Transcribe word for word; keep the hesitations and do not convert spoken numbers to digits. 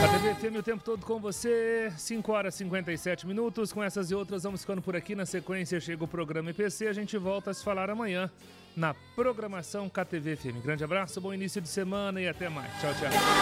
A T V F M o tempo todo com você, cinco horas e cinquenta e sete minutos. Com essas e outras, vamos ficando por aqui. Na sequência, chega o programa I P C. A gente volta a se falar amanhã na programação K T V F M. Grande abraço, bom início de semana e até mais. Tchau, tchau.